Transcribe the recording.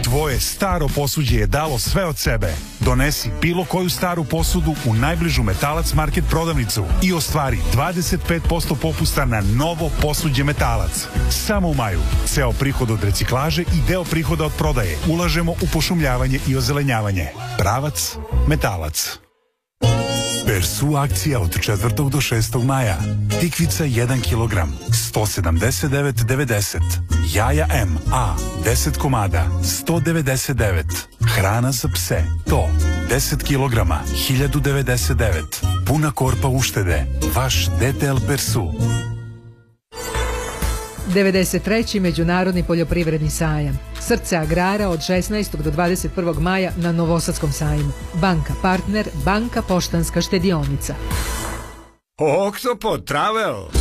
Tvoje staro posuđe je dalo sve od sebe. Donesi bilo koju staru posudu u najbližu Metalac Market prodavnicu i ostvari 25% popusta na novo posuđe Metalac. Samo u maju. Ceo prihod od reciklaže i deo prihoda od prodaje ulažemo u pošumljavanje i ozelenjavanje. Pravac Metalac. Persu akcija od 4. do 6. maja. Tikvica 1 kg, 179,90. Jaja M, A, 10 komada, 199. Hrana za pse, to, 10 kg, 1099. Puna korpa uštede. Vaš DTL Persu. 93. Međunarodni poljoprivredni sajam. Srce agrara od 16. do 21. maja na Novosadskom sajmu. Banka partner, Banka Poštanska štedionica. Oktopod Travel.